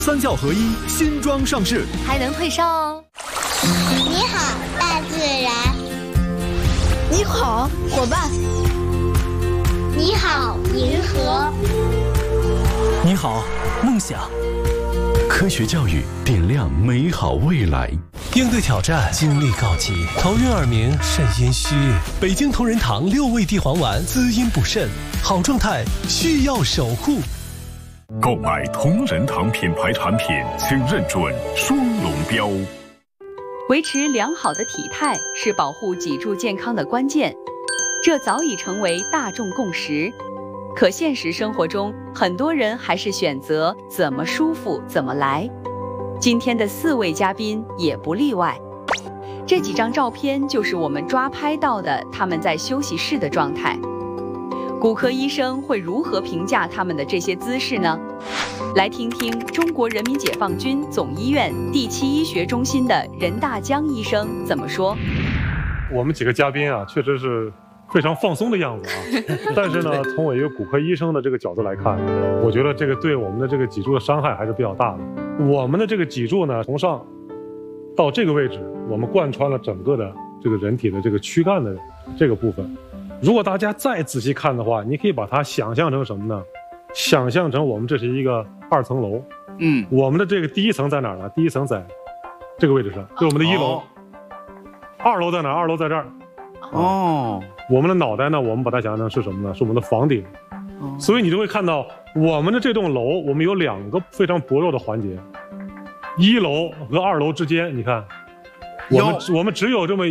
三教合一新装上市， 还能退烧哦。 你好，大自然。 你好，伙伴。 你好，银河。 你好，梦想。 科学教育点亮美好未来。 应对挑战，精力告急，头晕耳鸣，肾阴虚。北京同仁堂6味地黄丸，滋阴补肾，好状态需要守护。 购买同仁堂品牌产品，请认准双龙标。 维持良好的体态是保护脊柱健康的关键，这早已成为大众共识。可现实生活中，很多人还是选择怎么舒服怎么来。今天的4位嘉宾也不例外。这几张照片就是我们抓拍到的他们在休息室的状态。骨科医生会如何评价他们的这些姿势呢？来听听中国人民解放军总医院第7医学中心的任大江医生怎么说。 我们几个嘉宾啊，确实是非常放松的样子啊。但是呢，从我一个骨科医生的这个角度来看，我觉得这个对我们的这个脊柱的伤害还是比较大的。我们的这个脊柱呢，从上到这个位置，我们贯穿了整个的这个人体的这个躯干的这个部分。如果大家再仔细看的话，你可以把它想象成什么呢？想象成我们这是一个2层楼。我们的这个第1层在哪儿呢？第1层在这个位置上，就是我们的1楼。2楼在哪儿？2楼在这儿。我们的脑袋呢，我们把它想象成是什么呢？是我们的房顶。所以你就会看到我们的这栋楼，我们有2个非常薄弱的环节。1楼和2楼之间，你看，我们只有这么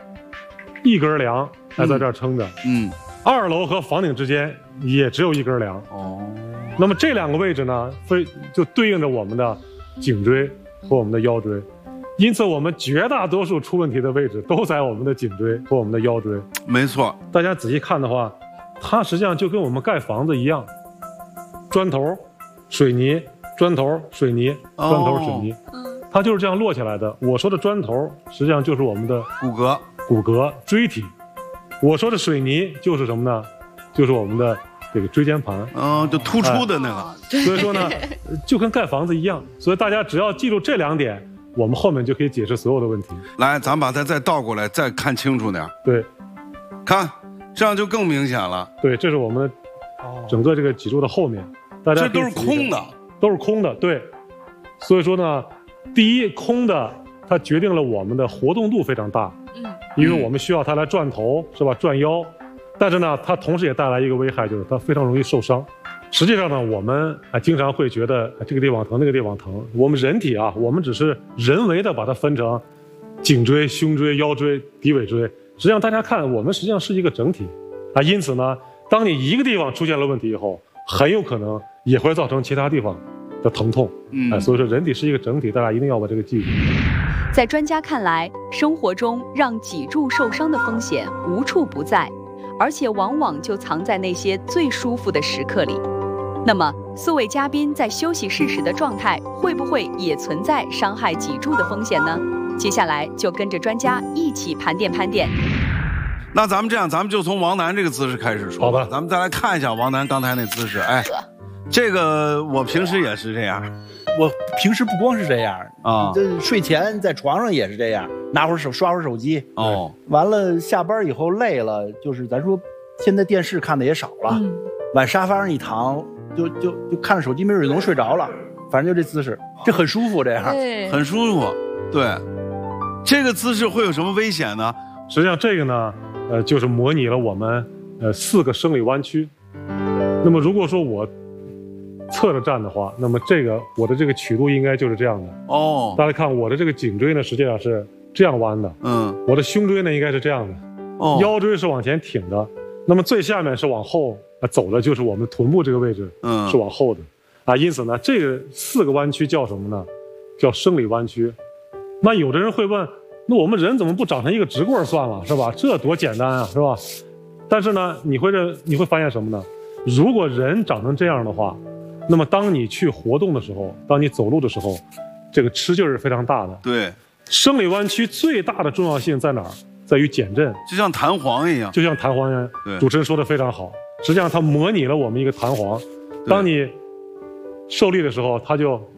1根梁还在这儿撑着。2楼和房顶之间也只有1根梁。那么这2个位置呢，就对应着我们的颈椎和我们的腰椎。因此，我们绝大多数出问题的位置都在我们的颈椎和我们的腰椎。 没错， 大家仔细看的话，它实际上就跟我们盖房子一样，砖头、水泥，砖头、水泥，砖头、水泥，它就是这样摞起来的。我说的砖头实际上就是我们的骨骼、椎体。我说的水泥就是什么呢？就是我们的这个椎间盘。 就突出的那个。 所以说呢，就跟盖房子一样。所以大家只要记住这2点。我们后面就可以解释所有的问题。 来，咱把它再倒过来，再看清楚点。 对， 看，这样就更明显了。 对，这是我们整个这个脊柱的后面，大家这都是空的， 都是空的。对，所以说呢，第一，空的它决定了我们的活动度非常大，因为我们需要它来转头，是吧？转腰，但是呢，它同时也带来一个危害，就是它非常容易受伤。实际上呢，我们经常会觉得这个地方疼，那个地方疼。我们人体啊，我们只是人为的把它分成颈椎、胸椎、腰椎、骶尾椎。实际上，大家看，我们实际上是一个整体啊。因此呢，当你一个地方出现了问题以后，很有可能也会造成其他地方的疼痛。所以说，人体是一个整体，大家一定要把这个记住。 在专家看来，生活中让脊柱受伤的风险无处不在，而且往往就藏在那些最舒服的时刻里。那么4位嘉宾在休息室时的状态会不会也存在伤害脊柱的风险呢？接下来就跟着专家一起盘点盘点。 那咱们这样，咱们就从王楠这个姿势开始说。 好的， 咱们再来看一下王楠刚才那姿势。这个我平时也是这样。 我平时不光是这样啊，这睡前在床上也是这样，拿会儿刷会儿手机。完了下班以后累了，就是咱说现在电视看的也少了，往沙发上一躺。就看着手机，没准就能睡着了。反正就这姿势，这很舒服，这样很舒服。对，这个姿势会有什么危险呢？ 实际上这个呢，就是模拟了我们4个生理弯曲。那么如果说我侧着站的话，那么我的这个曲度应该就是这样的。大家看我的这个颈椎呢，实际上是这样弯的。我的胸椎呢应该是这样的。腰椎是往前挺的。那么最下面是往后走的，就是我们臀部这个位置，是往后的因此呢，这个4个弯曲叫什么呢？叫生理弯曲。那有的人会问，那我们人怎么不长成一个直棍算了，是吧？这多简单啊，是吧？但是呢，你会发现什么呢？如果人长成这样的话，那么当你去活动的时候，当你走路的时候，这个吃劲是非常大的。 对， 生理弯曲最大的重要性在哪儿？在于减震， 就像弹簧一样， 就像弹簧一样。主持人说的非常好，实际上它模拟了我们一个弹簧。当你受力的时候，它就